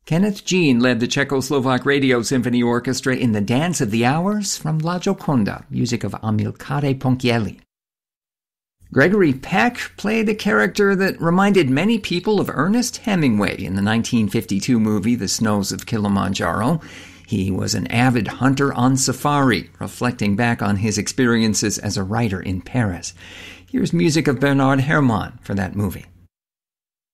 Kenneth Jean led the Czechoslovak Radio Symphony Orchestra in The Dance of the Hours from La Gioconda, music of Amilcare Ponchielli. Gregory Peck played a character that reminded many people of Ernest Hemingway in the 1952 movie The Snows of Kilimanjaro. He was an avid hunter on safari, reflecting back on his experiences as a writer in Paris. Here's music of Bernard Herrmann for that movie.